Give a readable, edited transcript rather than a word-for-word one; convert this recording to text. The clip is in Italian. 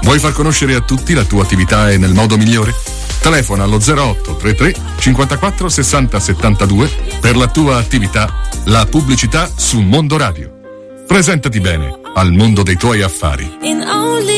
Vuoi far conoscere a tutti la tua attività e nel modo migliore? Telefona allo 08 33 54 60 72 per la tua attività, la pubblicità su Mondo Radio. Presentati bene al mondo dei tuoi affari.